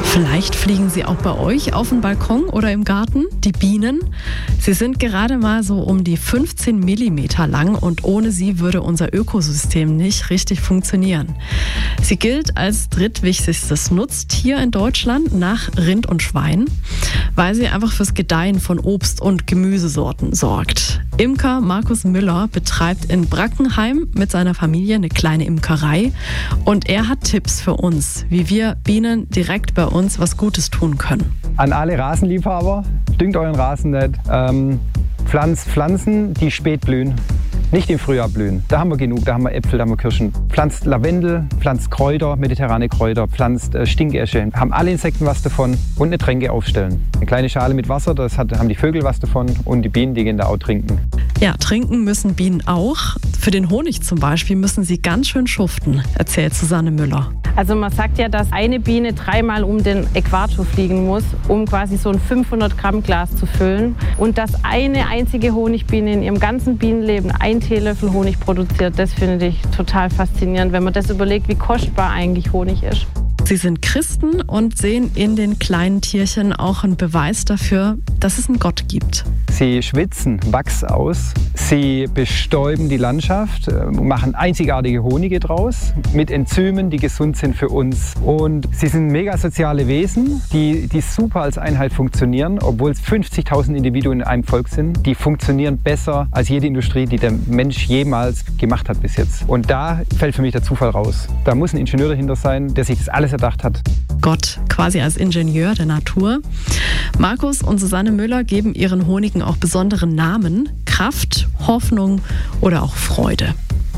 Vielleicht fliegen sie auch bei euch auf dem Balkon oder im Garten, die Bienen. Sie sind gerade mal so um die 15 Millimeter lang und ohne sie würde unser Ökosystem nicht richtig funktionieren. Sie gilt als drittwichtigstes Nutztier in Deutschland nach Rind und Schwein, weil sie einfach fürs Gedeihen von Obst- und Gemüsesorten sorgt. Imker Markus Müller betreibt in Brackenheim mit seiner Familie eine kleine Imkerei und er hat Tipps für uns, wie wir Bienen direkt bei uns was Gutes tun können. An alle Rasenliebhaber, düngt euren Rasen nicht, pflanzt Pflanzen, die spät blühen. Nicht im Frühjahr blühen. Da haben wir genug, da haben wir Äpfel, da haben wir Kirschen. Pflanzt Lavendel, pflanzt Kräuter, mediterrane Kräuter, pflanzt Stinkesche. Haben alle Insekten was davon und eine Tränke aufstellen. Eine kleine Schale mit Wasser, haben die Vögel was davon und die Bienen, die gehen da auch trinken. Ja, trinken müssen Bienen auch. Für den Honig zum Beispiel müssen sie ganz schön schuften, erzählt Susanne Müller. Also man sagt ja, dass eine Biene 3-mal um den Äquator fliegen muss, um quasi so ein 500 Gramm Glas zu füllen. Und dass eine einzige Honigbiene in ihrem ganzen Bienenleben 1 Teelöffel Honig produziert, das finde ich total faszinierend, wenn man das überlegt, wie kostbar eigentlich Honig ist. Sie sind Christen und sehen in den kleinen Tierchen auch einen Beweis dafür, dass es einen Gott gibt. Sie schwitzen Wachs aus, sie bestäuben die Landschaft, machen einzigartige Honige draus mit Enzymen, die gesund sind für uns. Und sie sind mega soziale Wesen, die super als Einheit funktionieren, obwohl es 50.000 Individuen in einem Volk sind. Die funktionieren besser als jede Industrie, die der Mensch jemals gemacht hat bis jetzt. Und da fällt für mich der Zufall raus. Da muss ein Ingenieur dahinter sein, der sich das alles erdacht hat. Gott quasi als Ingenieur der Natur. Markus und Susanne Müller geben ihren Honigen auch besondere Namen: Kraft, Hoffnung oder auch Freude.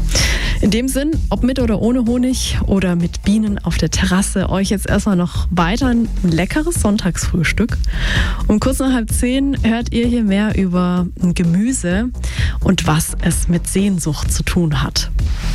In dem Sinn, ob mit oder ohne Honig oder mit Bienen auf der Terrasse, euch jetzt erstmal noch weiter ein leckeres Sonntagsfrühstück. Um kurz nach 9:30 hört ihr hier mehr über ein Gemüse und was es mit Sehnsucht zu tun hat.